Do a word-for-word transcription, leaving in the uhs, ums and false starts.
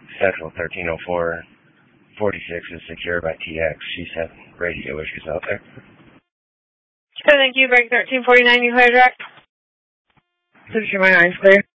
Central thirteen oh four forty-six is secured by T X. She's having radio issues out there. So thank you, break thirteen forty-nine, you heard direct. Citizen my eyes clear.